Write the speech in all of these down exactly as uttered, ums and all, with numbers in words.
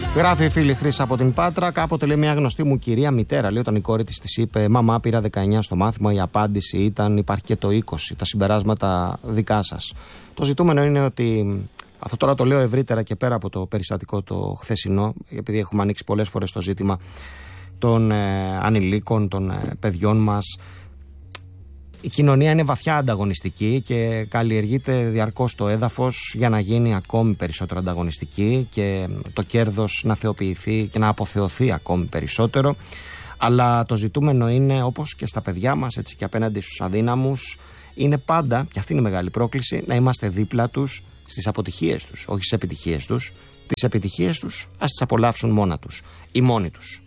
Γράφει η φίλη Χρύσα από την Πάτρα. Κάποτε, λέει, μια γνωστή μου κυρία μητέρα, λέει, όταν η κόρη της της είπε «Μαμά, πήρα δεκαεννιά στο μάθημα», η απάντηση ήταν «Υπάρχει και το είκοσι, τα συμπεράσματα δικά σας». Το ζητούμενο είναι ότι, αυτό τώρα το λέω ευρύτερα και πέρα από το περιστατικό το χθεσινό, επειδή έχουμε ανοίξει πολλές φορές το ζήτημα των ε, ανηλίκων, των ε, παιδιών μας. Η κοινωνία είναι βαθιά ανταγωνιστική και καλλιεργείται διαρκώς το έδαφος για να γίνει ακόμη περισσότερο ανταγωνιστική και το κέρδος να θεοποιηθεί και να αποθεωθεί ακόμη περισσότερο. Αλλά το ζητούμενο είναι, όπως και στα παιδιά μας, έτσι και απέναντι στους αδύναμους, είναι πάντα, και αυτή είναι η μεγάλη πρόκληση, να είμαστε δίπλα τους στις αποτυχίες τους, όχι στις επιτυχίες τους. Τις επιτυχίες τους ας τις απολαύσουν μόνα τους ή μόνοι τους.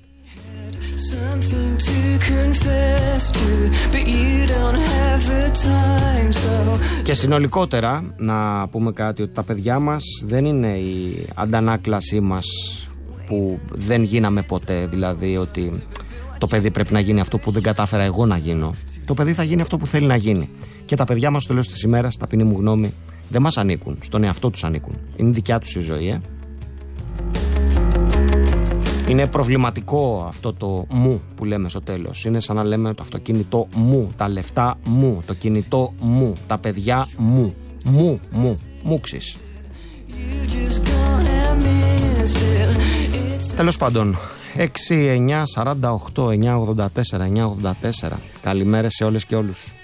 Και συνολικότερα να πούμε κάτι, ότι τα παιδιά μας δεν είναι η αντανάκλασή μας που δεν γίναμε ποτέ, δηλαδή ότι το παιδί πρέπει να γίνει αυτό που δεν κατάφερα εγώ να γίνω. Το παιδί θα γίνει αυτό που θέλει να γίνει. Και τα παιδιά μας, στο τέλος της ημέρας, ταπεινή μου γνώμη, δεν μας ανήκουν, στον εαυτό τους ανήκουν. Είναι δικιά τους η ζωή, ε. Είναι προβληματικό αυτό το μου που λέμε στο τέλος. Είναι σαν να λέμε το αυτοκίνητο μου, τα λεφτά μου, το κινητό μου, τα παιδιά μου. Μου, μου, μουξης. Τέλος πάντων, έξι εννιά σαράντα οκτώ εννιά ογδόντα τέσσερα εννιά ογδόντα τέσσερα. Καλημέρα σε όλες και όλους.